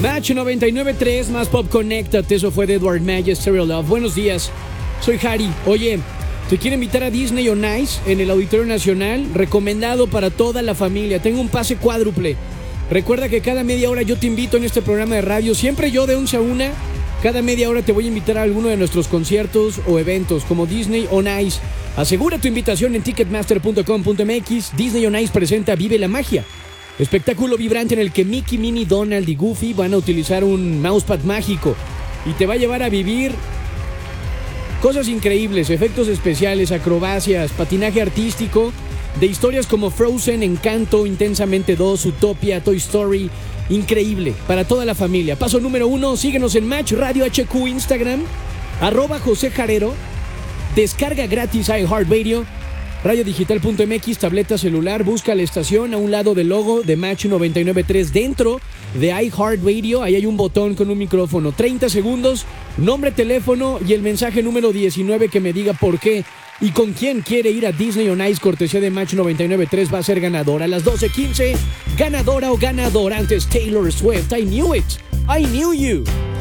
Match 99.3 más Pop Connectate. Eso fue de Edward Maya, Stereo Love. Buenos días, soy Harry. Oye, te quiero invitar a Disney on Ice en el Auditorio Nacional. Recomendado para toda la familia. Tengo un pase cuádruple. Recuerda que cada media hora yo te invito en este programa de radio. Siempre yo de 11 a 1. Cada media hora te voy a invitar a alguno de nuestros conciertos o eventos como Disney on Ice. Asegura tu invitación en ticketmaster.com.mx. Disney on Ice presenta Vive la Magia. Espectáculo vibrante en el que Mickey, Minnie, Donald y Goofy van a utilizar un mousepad mágico y te va a llevar a vivir cosas increíbles, efectos especiales, acrobacias, patinaje artístico, de historias como Frozen, Encanto, Intensamente 2, Utopia, Toy Story. Increíble, para toda la familia. Paso número 1, síguenos en Match Radio HQ Instagram, @José Jarero. Descarga gratis iHeartRadio, radiodigital.mx, tableta celular, busca la estación a un lado del logo de Match 99.3 dentro de iHeartRadio. Ahí hay un botón con un micrófono, 30 segundos, nombre, teléfono y el mensaje número 19 que me diga por qué y con quién quiere ir a Disney on Ice, cortesía de Match 99.3. Va a ser ganadora a las 12:15, ganadora o ganador. Antes Taylor Swift, I Knew It, I Knew You.